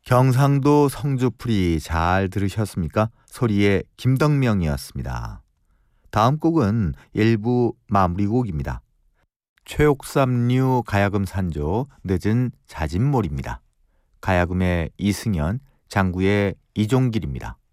경상도 성주풀이 잘 들으셨습니까? 소리의 김덕명이었습니다. 다음 곡은 1부 마무리곡입니다. 최옥삼류 가야금 산조 늦은 자진몰입니다. 가야금의 이승연, 장구의 이종길입니다.